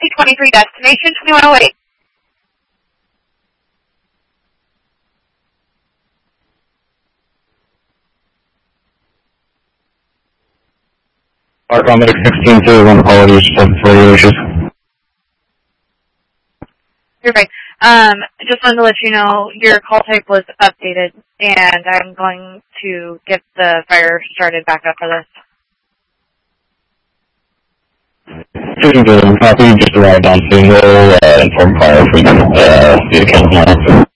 SC-23 destination 2108. Arcon 16-1, apologies for your issues. Perfect. Just wanted to let you know your call type was updated, and I'm going to get the fire started back up for this. We just arrived on scene. We'll inform fire if we get the account now.